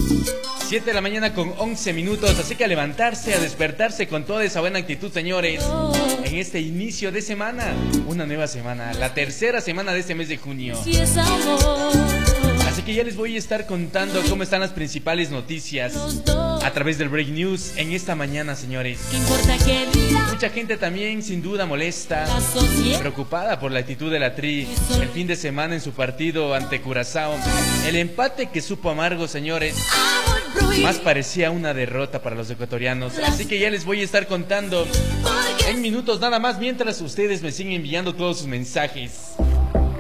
7 de la mañana con 11 minutos, así que a levantarse, a despertarse con toda esa buena actitud, señores, en este inicio de semana, una nueva semana, la tercera semana de este mes de junio. Así que ya les voy a estar contando cómo están las principales noticias a través del Break News en esta mañana, señores. Mucha gente también sin duda molesta, preocupada por la actitud de la Tri el fin de semana en su partido ante Curazao. El empate que supo amargo, señores, más parecía una derrota para los ecuatorianos. Así que ya les voy a estar contando en minutos nada más, mientras ustedes me siguen enviando todos sus mensajes.